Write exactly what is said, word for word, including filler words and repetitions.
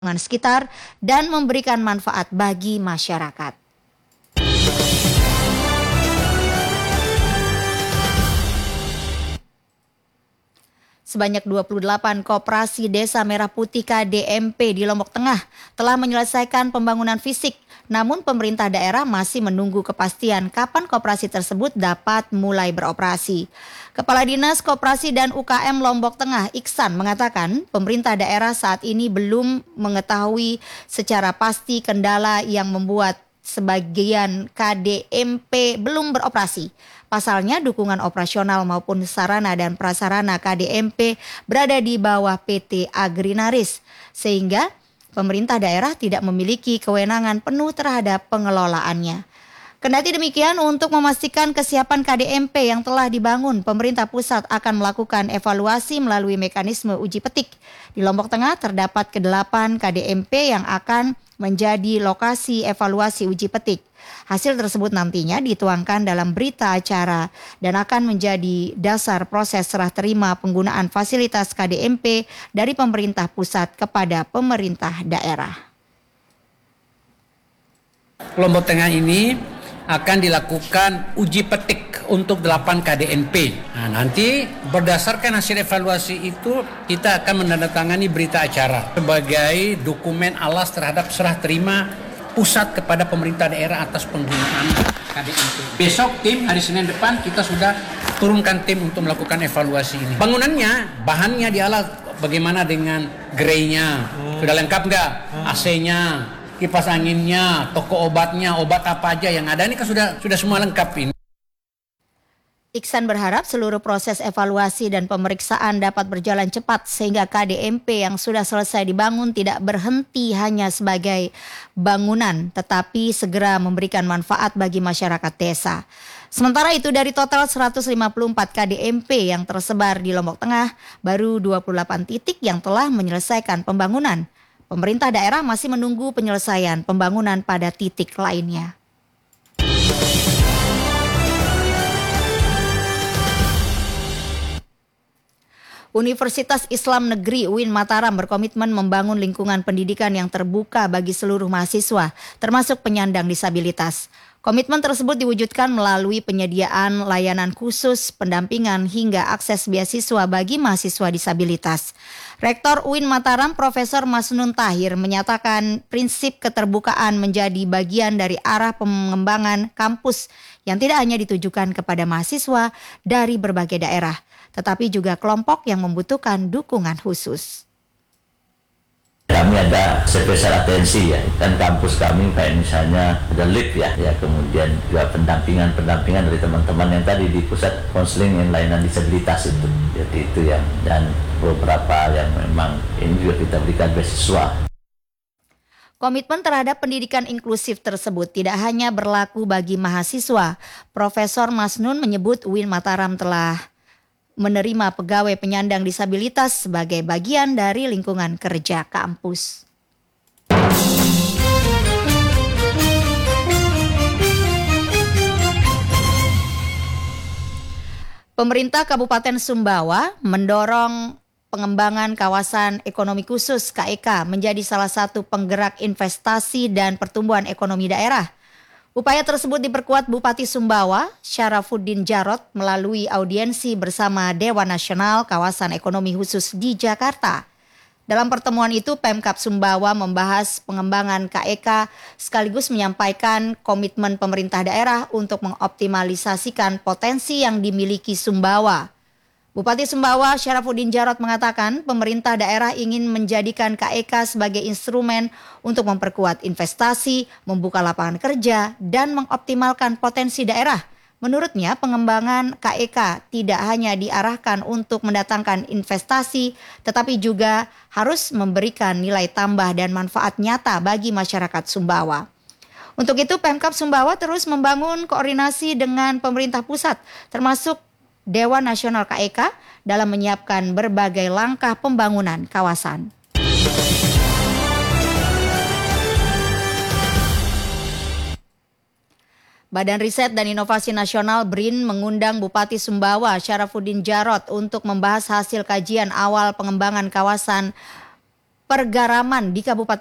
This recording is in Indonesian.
lingkungan sekitar dan memberikan manfaat bagi masyarakat. Sebanyak dua puluh delapan koperasi Desa Merah Putih K D M P di Lombok Tengah telah menyelesaikan pembangunan fisik. Namun pemerintah daerah masih menunggu kepastian kapan koperasi tersebut dapat mulai beroperasi. Kepala Dinas Koperasi dan U K M Lombok Tengah, Iksan, mengatakan pemerintah daerah saat ini belum mengetahui secara pasti kendala yang membuat sebagian K D M P belum beroperasi. Pasalnya dukungan operasional maupun sarana dan prasarana K D M P berada di bawah P T Agrinaris, sehingga pemerintah daerah tidak memiliki kewenangan penuh terhadap pengelolaannya. Kendati demikian, untuk memastikan kesiapan K D M P yang telah dibangun, pemerintah pusat akan melakukan evaluasi melalui mekanisme uji petik. Di Lombok Tengah terdapat kedelapan K D M P yang akan menjadi lokasi evaluasi uji petik. Hasil tersebut nantinya dituangkan dalam berita acara dan akan menjadi dasar proses serah terima penggunaan fasilitas K D M P dari pemerintah pusat kepada pemerintah daerah. Lombok Tengah ini akan dilakukan uji petik untuk delapan K D M P. Nah, nanti berdasarkan hasil evaluasi itu kita akan menandatangani berita acara sebagai dokumen alas terhadap serah terima pusat kepada pemerintah daerah atas penggunaan K D M P. Besok tim hari Senin depan kita sudah turunkan tim untuk melakukan evaluasi ini. Bangunannya, bahannya dialah bagaimana dengan greynya, sudah lengkap nggak? A C-nya, kipas anginnya, toko obatnya, obat apa aja yang ada ini kan sudah sudah semua lengkap ini. Iksan berharap seluruh proses evaluasi dan pemeriksaan dapat berjalan cepat sehingga K D M P yang sudah selesai dibangun tidak berhenti hanya sebagai bangunan tetapi segera memberikan manfaat bagi masyarakat desa. Sementara itu dari total seratus lima puluh empat K D M P yang tersebar di Lombok Tengah, baru dua puluh delapan titik yang telah menyelesaikan pembangunan. Pemerintah daerah masih menunggu penyelesaian pembangunan pada titik lainnya. Universitas Islam Negeri U I N Mataram berkomitmen membangun lingkungan pendidikan yang terbuka bagi seluruh mahasiswa, termasuk penyandang disabilitas. Komitmen tersebut diwujudkan melalui penyediaan layanan khusus, pendampingan hingga akses beasiswa bagi mahasiswa disabilitas. Rektor U I N Mataram Profesor Masnun Tahir menyatakan prinsip keterbukaan menjadi bagian dari arah pengembangan kampus yang tidak hanya ditujukan kepada mahasiswa dari berbagai daerah, tetapi juga kelompok yang membutuhkan dukungan khusus. Kami ada spesial atensi ya, kan kampus kami kayak misalnya ada lift ya, ya kemudian juga pendampingan-pendampingan dari teman-teman yang tadi di pusat konseling dan layanan disabilitas itu. Jadi itu yang dan beberapa yang memang ini juga kita berikan beasiswa. Komitmen terhadap pendidikan inklusif tersebut tidak hanya berlaku bagi mahasiswa. Profesor Masnun menyebut U I N Mataram telah menerima pegawai penyandang disabilitas sebagai bagian dari lingkungan kerja kampus. Pemerintah Kabupaten Sumbawa mendorong pengembangan kawasan ekonomi khusus K E K menjadi salah satu penggerak investasi dan pertumbuhan ekonomi daerah. Upaya tersebut diperkuat Bupati Sumbawa, Syarafuddin Jarot, melalui audiensi bersama Dewan Nasional Kawasan Ekonomi Khusus di Jakarta. Dalam pertemuan itu, Pemkab Sumbawa membahas pengembangan K E K sekaligus menyampaikan komitmen pemerintah daerah untuk mengoptimalisasikan potensi yang dimiliki Sumbawa. Bupati Sumbawa Syarafuddin Jarot mengatakan pemerintah daerah ingin menjadikan K E K sebagai instrumen untuk memperkuat investasi, membuka lapangan kerja, dan mengoptimalkan potensi daerah. Menurutnya pengembangan K E K tidak hanya diarahkan untuk mendatangkan investasi, tetapi juga harus memberikan nilai tambah dan manfaat nyata bagi masyarakat Sumbawa. Untuk itu Pemkab Sumbawa terus membangun koordinasi dengan pemerintah pusat, termasuk Dewan Nasional K E K dalam menyiapkan berbagai langkah pembangunan kawasan. Badan Riset dan Inovasi Nasional B R I N mengundang Bupati Sumbawa Syarafuddin Jarot untuk membahas hasil kajian awal pengembangan kawasan Pergaraman di Kabupaten